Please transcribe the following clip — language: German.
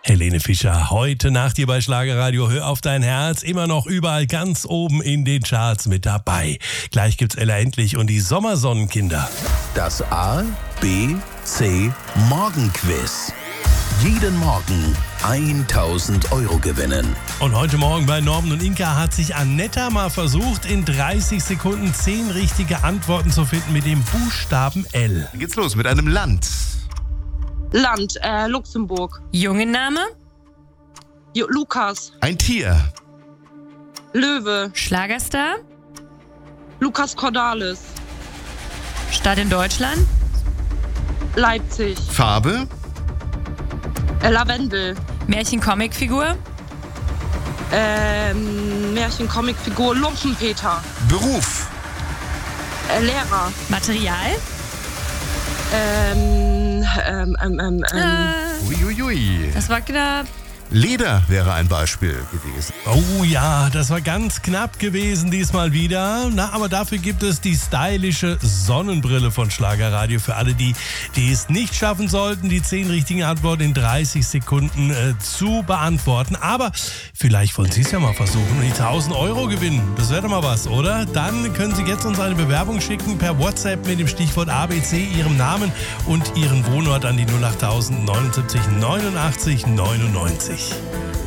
Helene Fischer, heute Nacht hier bei Schlagerradio. Hör auf dein Herz, immer noch überall ganz oben in den Charts mit dabei. Gleich gibt's Ella Endlich und die Sommersonnenkinder. Das A, B, C Morgenquiz. Jeden Morgen 1.000 € gewinnen. Und heute Morgen bei Norman und Inka hat sich Anetta mal versucht, in 30 Sekunden 10 richtige Antworten zu finden mit dem Buchstaben L. Dann geht's los mit einem Land. Land, Luxemburg. Jungenname? Lukas. Ein Tier. Löwe. Schlagerstar? Lukas Cordalis. Stadt in Deutschland? Leipzig. Farbe. Lavendel. Märchen-Comicfigur? Märchen-Comicfigur Lumpenpeter. Beruf. Lehrer. Material? Uiuiui. Das war knapp. Leder wäre ein Beispiel gewesen. Oh ja, das war ganz knapp gewesen diesmal wieder. Na, aber dafür gibt es die stylische Sonnenbrille von Schlagerradio für alle, die es nicht schaffen sollten, die 10 richtigen Antworten in 30 Sekunden zu beantworten. Aber vielleicht wollen Sie es ja mal versuchen und die 1.000 € gewinnen. Das wäre doch mal was, oder? Dann können Sie jetzt uns eine Bewerbung schicken per WhatsApp mit dem Stichwort ABC, Ihrem Namen und Ihren Wohnort an die 08000 79 89 99.